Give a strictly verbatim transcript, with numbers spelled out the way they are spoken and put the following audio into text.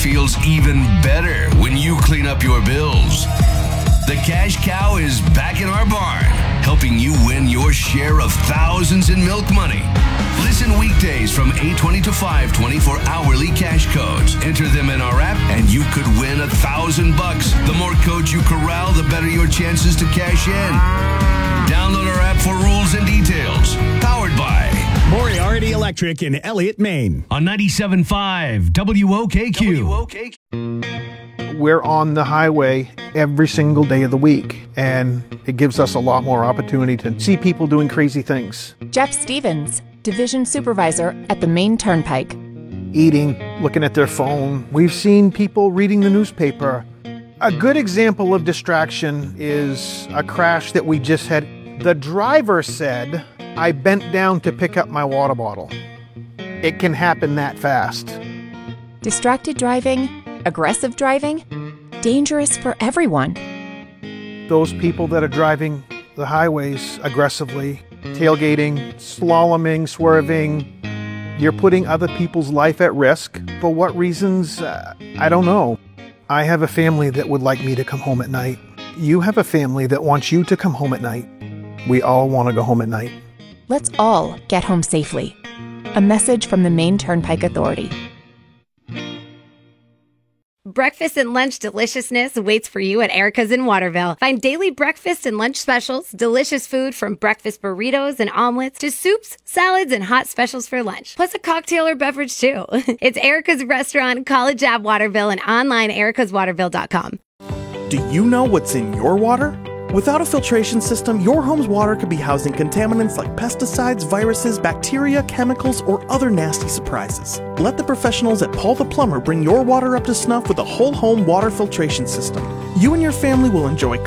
feels even better when you clean up your bills. The Cash Cow is back in our barn, helping you win your share of thousands in milk money. Listen weekdays from eight twenty to five twenty for hourly cash codes. Enter them in our app and you could win a thousand bucks. The more codes you corral, the better your chances to cash in. Download our app for rules and details. Powered by Moriarty Electric in Elliott, Maine. On ninety-seven point five W O K Q. W O K Q. We're on the highway every single day of the week, and it gives us a lot more opportunity to see people doing crazy things. Jeff Stevens, Division Supervisor at the Maine Turnpike. Eating, looking at their phone. We've seen people reading the newspaper. A good example of distraction is a crash that we just had. The driver said, "I bent down to pick up my water bottle." It can happen that fast. Distracted driving, aggressive driving, dangerous for everyone. Those people that are driving the highways aggressively, tailgating, slaloming, swerving, you're putting other people's life at risk. For what reasons? Uh, I don't know. I have a family that would like me to come home at night. You have a family that wants you to come home at night. We all want to go home at night. Let's all get home safely. A message from the Maine Turnpike Authority. Breakfast and lunch deliciousness waits for you at Erica's in Waterville. Find daily breakfast and lunch specials, delicious food from breakfast burritos and omelets to soups, salads, and hot specials for lunch. Plus a cocktail or beverage too. It's Erica's Restaurant, College Ave Waterville, and online ericas waterville dot com. Do you know what's in your water? Without a filtration system, your home's water could be housing contaminants like pesticides, viruses, bacteria, chemicals, or other nasty surprises. Let the professionals at Paul the Plumber bring your water up to snuff with a whole home water filtration system. You and your family will enjoy